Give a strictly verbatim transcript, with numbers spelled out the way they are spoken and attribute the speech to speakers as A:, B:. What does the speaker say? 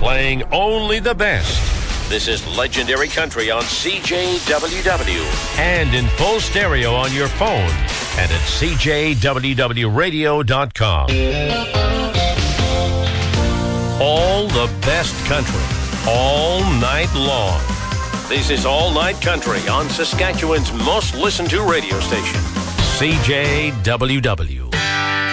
A: playing only the best. This is Legendary Country on C J W W and in full stereo on your phone and at C J W W radio dot com. All the best country, all night long. This is All Night Country on Saskatchewan's most listened to radio station, C J W W.